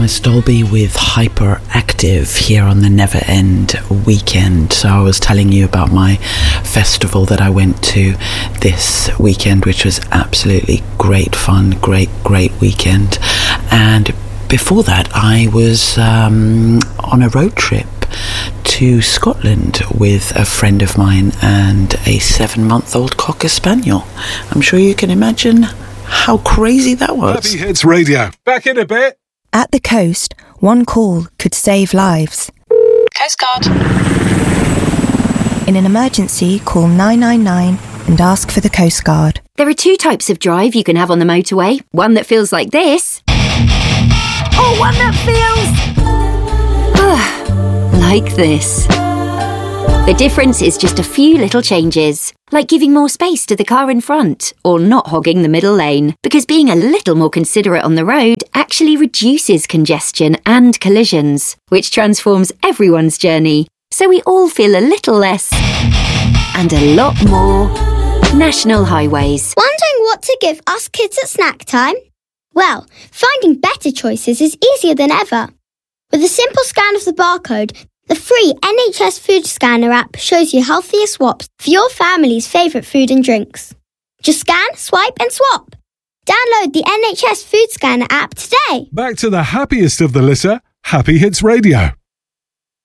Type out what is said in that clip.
Thomas Dolby with Hyperactive here on the Never End Weekend. So I was telling you about my festival that I went to this weekend, which was absolutely great fun, great weekend. And before that, I was on a road trip to Scotland with a friend of mine and a 7-month-old Cocker Spaniel. I'm sure you can imagine how crazy that was. Happy Hits Radio. Back in a bit. At the coast, one call could save lives. Coast Guard. In an emergency, call 999 and ask for the Coast Guard. There are 2 types of drive you can have on the motorway. One that feels like this. Or one that feels... like this. The difference is just a few little changes, like giving more space to the car in front or not hogging the middle lane, because being a little more considerate on the road actually reduces congestion and collisions, which transforms everyone's journey, so we all feel a little less and a lot more National Highways. Wondering what to give us kids at snack time? Well, finding better choices is easier than ever. With a simple scan of the barcode, the free NHS Food Scanner app shows you healthier swaps for your family's favourite food and drinks. Just scan, swipe and swap. Download the NHS Food Scanner app today. Back to the happiest of the litter, Happy Hits Radio.